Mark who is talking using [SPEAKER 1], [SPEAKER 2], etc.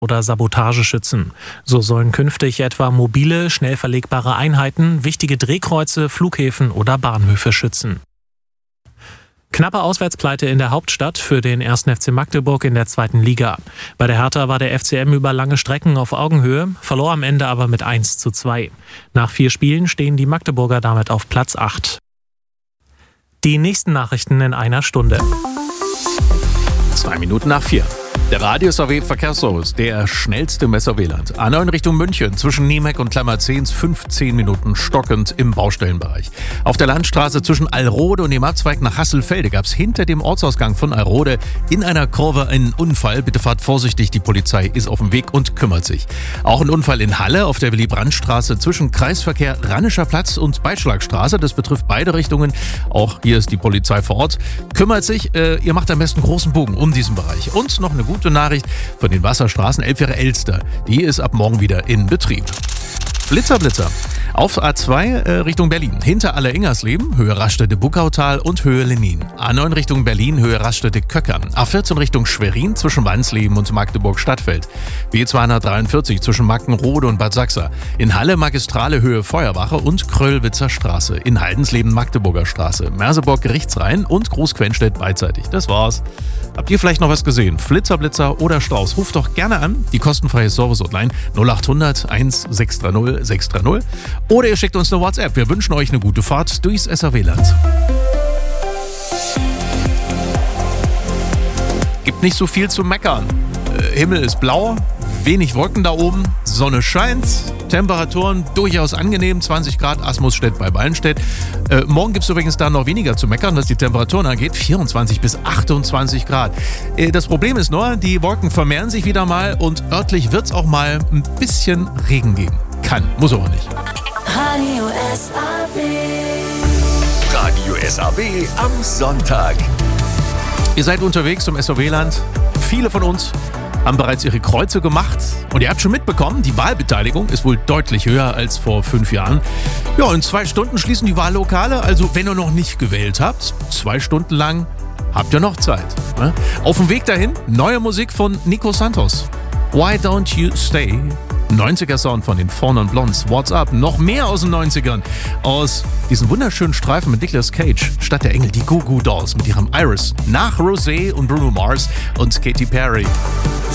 [SPEAKER 1] oder Sabotageschützen. So sollen künftig etwa mobile, schnell verlegbare Einheiten wichtige Drehkreuze, Flughäfen oder Bahnhöfe schützen. Knappe Auswärtspleite in der Hauptstadt für den 1. FC Magdeburg in der 2. Liga. Bei der Hertha war der FCM über lange Strecken auf Augenhöhe, verlor am Ende aber mit 1:2. Nach 4 Spielen stehen die Magdeburger damit auf Platz 8. Die nächsten Nachrichten in einer Stunde.
[SPEAKER 2] 2 Minuten nach 4. Der Radius AW Verkehrsservice, der schnellste im SAW-Land. A9 Richtung München, zwischen Niemeck und Klammerzehns, 15 Minuten stockend im Baustellenbereich. Auf der Landstraße zwischen Alrode und dem Abzweig nach Hasselfelde gab es hinter dem Ortsausgang von Alrode in einer Kurve einen Unfall. Bitte fahrt vorsichtig, die Polizei ist auf dem Weg und kümmert sich. Auch ein Unfall in Halle auf der Willy-Brandt-Straße zwischen Kreisverkehr Rannischer Platz und Beischlagstraße. Das betrifft beide Richtungen. Auch hier ist die Polizei vor Ort. Kümmert sich, ihr macht am besten großen Bogen um diesen Bereich. Und noch eine gute Nachricht von den Wasserstraßen Elbfähre Elster. Die ist ab morgen wieder in Betrieb. Blitzer. Auf A2 Richtung Berlin. Hinter Aller-Ingersleben, Höhe Raststätte-Buckautal und Höhe Lenin. A9 Richtung Berlin, Höhe Raststätte-Köckern. A14 Richtung Schwerin zwischen Wansleben und Magdeburg-Stadtfeld. B243 zwischen Mackenrode und Bad Sachsa. In Halle Magistrale Höhe Feuerwache und Kröllwitzer Straße. In Haldensleben Magdeburger Straße. Merseburg Gerichtsrhein und Großquenstedt beidseitig. Das war's. Habt ihr vielleicht noch was gesehen? Blitzer oder Strauß? Ruft doch gerne an. Die kostenfreie Service-Hotline 0800 1630 630. Oder ihr schickt uns eine WhatsApp. Wir wünschen euch eine gute Fahrt durchs SAW-Land. Gibt nicht so viel zu meckern. Himmel ist blau, wenig Wolken da oben, Sonne scheint, Temperaturen durchaus angenehm, 20 Grad, Asmusstedt bei Ballenstedt. Morgen gibt es übrigens da noch weniger zu meckern, was die Temperaturen angeht, 24 bis 28 Grad. Das Problem ist nur, die Wolken vermehren sich wieder mal und örtlich wird es auch mal ein bisschen Regen geben. Kann, muss aber nicht.
[SPEAKER 3] Radio SAW.
[SPEAKER 4] Radio SAW am Sonntag.
[SPEAKER 2] Ihr seid unterwegs zum SAW-Land. Viele von uns haben bereits ihre Kreuze gemacht. Und ihr habt schon mitbekommen, die Wahlbeteiligung ist wohl deutlich höher als vor 5 Jahren. Ja, in 2 Stunden schließen die Wahllokale. Also wenn ihr noch nicht gewählt habt, 2 Stunden lang habt ihr noch Zeit. Ne? Auf dem Weg dahin, neue Musik von Nico Santos. Why Don't You Stay? 90er-Sound von den Four Non Blondes. What's Up? Noch mehr aus den 90ern. Aus diesen wunderschönen Streifen mit Nicolas Cage. Statt der Engel die Goo Goo Dolls mit ihrem Iris. Nach Rosé und Bruno Mars und Katy Perry.